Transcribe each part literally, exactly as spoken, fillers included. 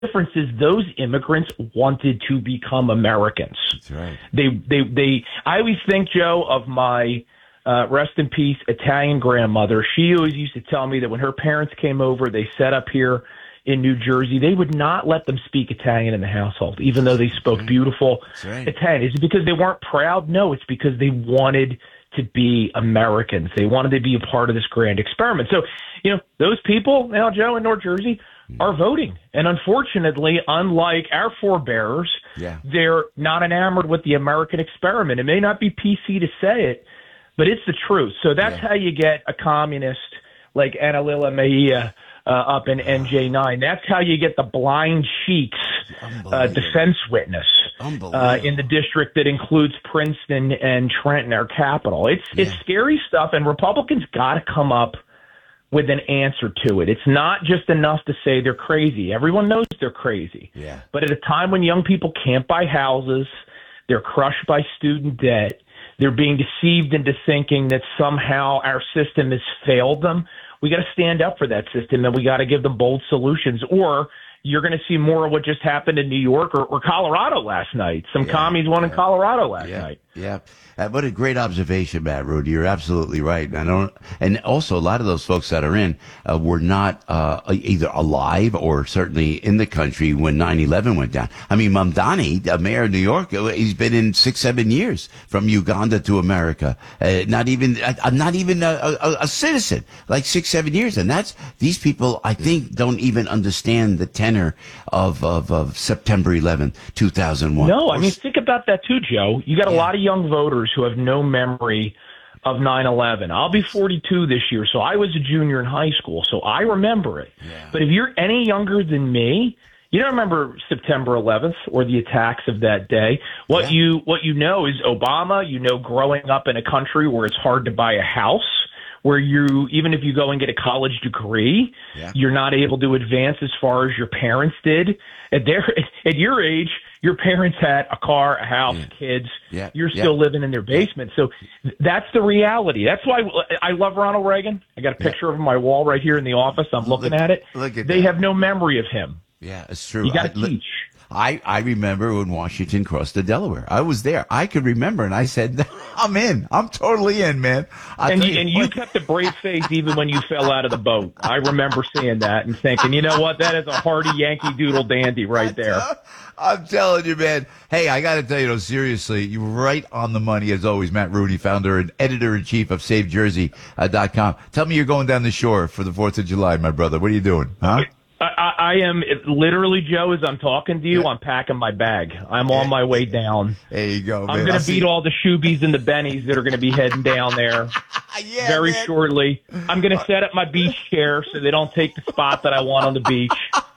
difference is those immigrants wanted to become Americans. That's right. They, they, they, I always think, Joe, of my, uh, rest in peace, Italian grandmother. She always used to tell me that when her parents came over, they set up here in New Jersey, they would not let them speak Italian in the household, even though they spoke right. beautiful right. Italian. Is it because they weren't proud? No, it's because they wanted to be Americans. They wanted to be a part of this grand experiment. So, you know, those people now, Joe, in North Jersey are voting. And unfortunately, unlike our forebears, yeah. they're not enamored with the American experiment. It may not be P C to say it, but it's the truth. So that's yeah. how you get a communist like Anna-Lila Mejia uh, up in N J nine. That's how you get the blind sheiks uh, defense witness uh, in the district that includes Princeton and Trenton, our capital. It's yeah. it's scary stuff, and Republicans got to come up with an answer to it. It's not just enough to say they're crazy. Everyone knows they're crazy. Yeah. But at a time when young people can't buy houses, they're crushed by student debt, they're being deceived into thinking that somehow our system has failed them, we got to stand up for that system, and we got to give them bold solutions, or you're going to see more of what just happened in New York or, or Colorado last night. Some yeah, commies won yeah, in Colorado last yeah, night. Yeah. Uh, what a great observation, Matt Rudy. You're absolutely right. I don't, and also a lot of those folks that are in uh, were not uh, either alive or certainly in the country when nine eleven went down. I mean, Mamdani, the mayor of New York, he's been in six, seven years from Uganda to America. Uh, not even, uh, not even a, a, a citizen, like six, seven years. And that's, these people, I think, don't even understand the tenor of, of, of September eleventh, two thousand one. No, I mean, think about that too, Joe. You got a yeah. lot of young voters who have no memory of nine eleven. I'll be forty-two this year, so I was a junior in high school, so I remember it. Yeah. But if you're any younger than me, you don't remember September eleventh or the attacks of that day. What yeah. you what you know is Obama. You know, growing up in a country where it's hard to buy a house, where you, even if you go and get a college degree, yeah. you're not able to advance as far as your parents did. At their, at your age, your parents had a car, a house, yeah. kids. Yeah. You're still yeah. living in their basement. So that's the reality. That's why I love Ronald Reagan. I got a picture yeah. of him on my wall right here in the office. I'm looking look, at it. Look at they that. have no memory of him. Yeah, it's true. You got to I, teach. I, I remember when Washington crossed the Delaware. I was there. I could remember, and I said, I'm in. I'm totally in, man. I'll and tell you, you and you what. kept a brave face even when you fell out of the boat. I remember seeing that and thinking, you know what? That is a hearty Yankee Doodle dandy right there. I'm telling you, man. Hey, I got to tell you, though, seriously, you're right on the money, as always. Matt Rooney, founder and editor-in-chief of Save Jersey dot com. Tell me you're going down the shore for the fourth of July, my brother. What are you doing, huh? I, I am it, literally, Joe, as I'm talking to you, yeah. I'm packing my bag. I'm on my way down. There you go, man. I'm going to beat you. all the Shoebies and the Bennies that are going to be heading down there yeah, very man. shortly. I'm going to set up my beach chair so they don't take the spot that I want on the beach.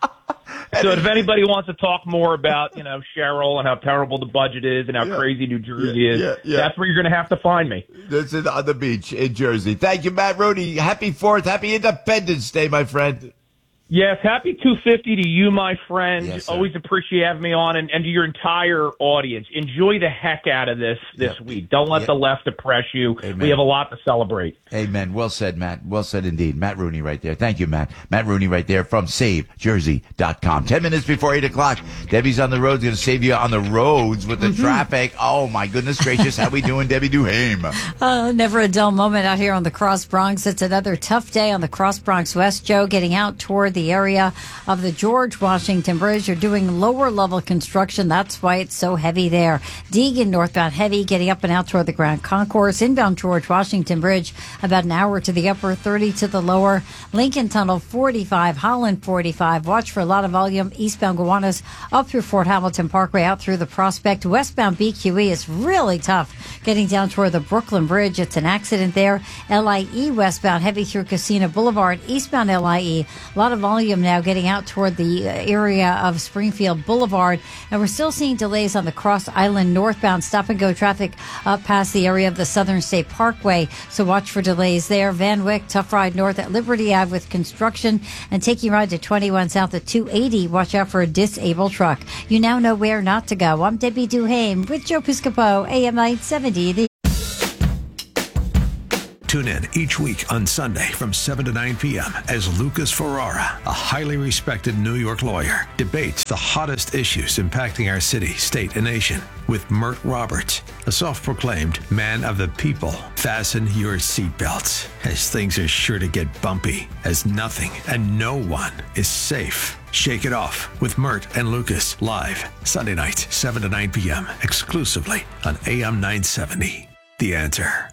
So if anybody wants to talk more about, you know, Cheryl and how terrible the budget is and how yeah. crazy New Jersey yeah, is, yeah, yeah. that's where you're going to have to find me. This is on the beach in Jersey. Thank you, Matt Rooney. Happy fourth. Happy Independence Day, my friend. Yes, happy two fifty to you, my friend. Yes, always appreciate having me on, and, and to your entire audience. Enjoy the heck out of this this yep. week. Don't let yep. the left oppress you. Amen. We have a lot to celebrate. Amen. Well said, Matt. Well said indeed. Matt Rooney right there. Thank you, Matt. Matt Rooney right there from Save Jersey dot com. Ten minutes before eight o'clock. Debbie's on the road. Going to save you on the roads with the mm-hmm. traffic. Oh, my goodness gracious. How we doing, Debbie Duhame? Uh, never a dull moment out here on the Cross Bronx. It's another tough day on the Cross Bronx West, Joe, getting out toward the area of the George Washington Bridge. You're doing lower level construction. That's why it's so heavy there. Deegan northbound heavy, getting up and out toward the Grand Concourse. Inbound George Washington Bridge, about an hour to the upper, thirty to the lower. Lincoln Tunnel forty-five, Holland forty-five. Watch for a lot of volume. Eastbound Gowanus up through Fort Hamilton Parkway, out through the Prospect. Westbound B Q E is really tough, getting down toward the Brooklyn Bridge. It's an accident there. L I E westbound heavy through Casino Boulevard. Eastbound L I E, a lot of volume now getting out toward the area of Springfield Boulevard. And we're still seeing delays on the Cross Island northbound stop-and-go traffic up past the area of the Southern State Parkway. So watch for delays there. Van Wyck, tough ride north at Liberty Ave with construction. And taking ride to twenty-one south at two eighty. Watch out for a disabled truck. You now know where not to go. I'm Debbie Duhame with Joe Piscopo, A M nine seventy. The Tune in each week on Sunday from seven to nine p.m. as Lucas Ferrara, a highly respected New York lawyer, debates the hottest issues impacting our city, state, and nation with Mert Roberts, a self-proclaimed man of the people. Fasten your seatbelts, as things are sure to get bumpy, as nothing and no one is safe. Shake it off with Mert and Lucas, live Sunday nights, seven to nine p.m., exclusively on A M nine seventy. The Answer.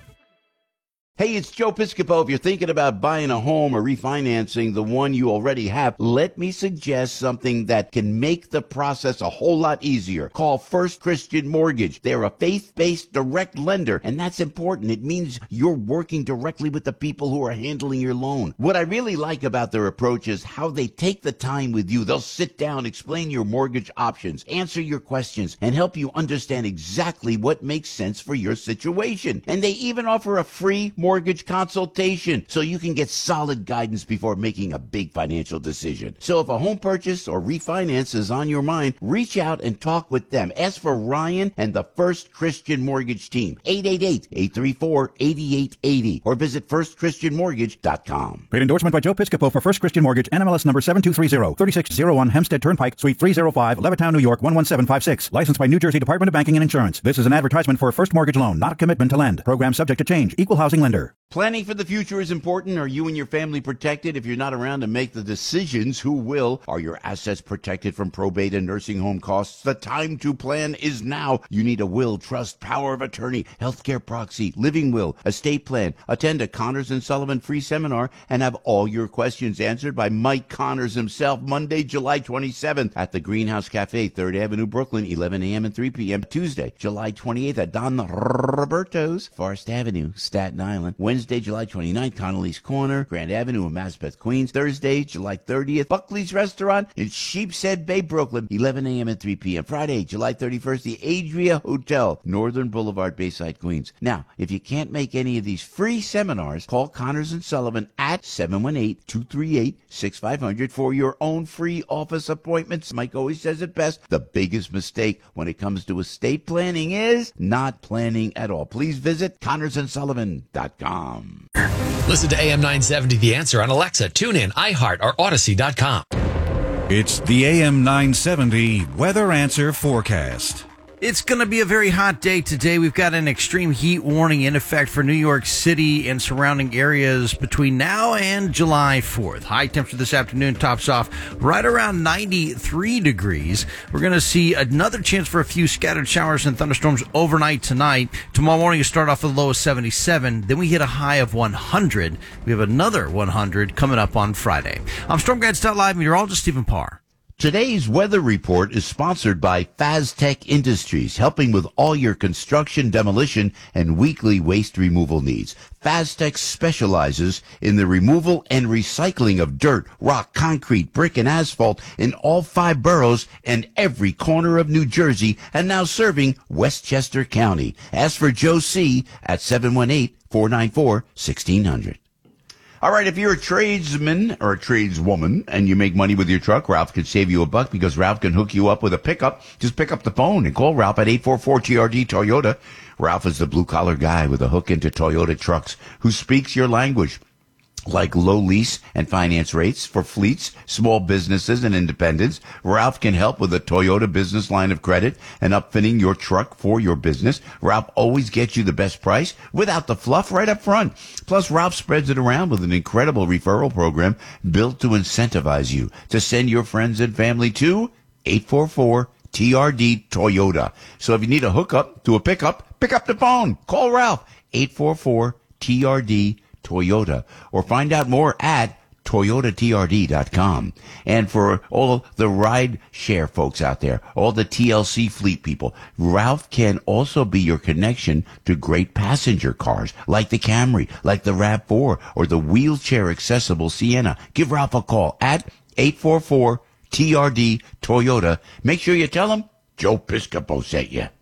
Hey, it's Joe Piscopo. If you're thinking about buying a home or refinancing the one you already have, let me suggest something that can make the process a whole lot easier. Call First Christian Mortgage. They're a faith-based direct lender, and that's important. It means you're working directly with the people who are handling your loan. What I really like about their approach is how they take the time with you. They'll sit down, explain your mortgage options, answer your questions, and help you understand exactly what makes sense for your situation. And they even offer a free mortgage mortgage consultation so you can get solid guidance before making a big financial decision. So if a home purchase or refinance is on your mind, reach out and talk with them. Ask for Ryan and the First Christian Mortgage team, eight eight eight, eight three four, eight eight eight zero, or visit first christian mortgage dot com. Paid endorsement by Joe Piscopo for First Christian Mortgage, N M L S number seven two three zero, thirty-six oh one Hempstead Turnpike, Suite three oh five, Levittown, New York, one one seven five six. Licensed by New Jersey Department of Banking and Insurance. This is an advertisement for a first mortgage loan, not a commitment to lend. Program subject to change. Equal housing lender. Planning for the future is important. Are you and your family protected? If you're not around to make the decisions, who will? Are your assets protected from probate and nursing home costs? The time to plan is now. You need a will, trust, power of attorney, healthcare proxy, living will, estate plan. Attend a Connors and Sullivan free seminar and have all your questions answered by Mike Connors himself, Monday, July twenty-seventh at the Greenhouse Cafe, third Avenue, Brooklyn, eleven a.m. and three p.m. Tuesday, July twenty-eighth at Don Roberto's, Forest Avenue, Staten Island. Wednesday, July twenty-ninth, Connolly's Corner, Grand Avenue in Maspeth, Queens. Thursday, July thirtieth, Buckley's Restaurant in Sheepshead Bay, Brooklyn, eleven a.m. and three p.m. Friday, July thirty-first, the Adria Hotel, Northern Boulevard, Bayside, Queens. Now, if you can't make any of these free seminars, call Connors and Sullivan at seven one eight, two three eight, six five zero zero for your own free office appointments. Mike always says it best. The biggest mistake when it comes to estate planning is not planning at all. Please visit connors and sullivan dot com. Listen to A M nine seventy The Answer on Alexa, TuneIn, iHeart, or Odyssey dot com. It's the A M nine seventy Weather Answer Forecast. It's going to be a very hot day today. We've got an extreme heat warning in effect for New York City and surrounding areas between now and July fourth. High temperature this afternoon tops off right around ninety-three degrees. We're going to see another chance for a few scattered showers and thunderstorms overnight tonight. Tomorrow morning, you start off with a low of seventy-seven. Then we hit a high of one hundred. We have another one hundred coming up on Friday. I'm Storm Guides Live meteorologist Stephen Parr. Today's weather report is sponsored by Faztech Industries, helping with all your construction, demolition, and weekly waste removal needs. Faztech specializes in the removal and recycling of dirt, rock, concrete, brick, and asphalt in all five boroughs and every corner of New Jersey, and now serving Westchester County. Ask for Joe C. at seven one eight, four nine four, one six zero zero. All right, if you're a tradesman or a tradeswoman and you make money with your truck, Ralph can save you a buck because Ralph can hook you up with a pickup. Just pick up the phone and call Ralph at eight four four T R D Toyota. Ralph is the blue-collar guy with a hook into Toyota trucks who speaks your language, like low lease and finance rates for fleets, small businesses, and independents. Ralph can help with a Toyota business line of credit and upfitting your truck for your business. Ralph always gets you the best price without the fluff right up front. Plus, Ralph spreads it around with an incredible referral program built to incentivize you to send your friends and family to eight four four T R D Toyota. So if you need a hookup to a pickup, pick up the phone. Call Ralph, eight four four T R D Toyota, or find out more at toyota t r d dot com. And for all the ride share folks out there, all the T L C fleet people, Ralph can also be your connection to great passenger cars like the Camry, like the RAV four, or the wheelchair accessible Sienna. Give Ralph a call at eight four four T R D Toyota. Make sure you tell him Joe Piscopo sent you.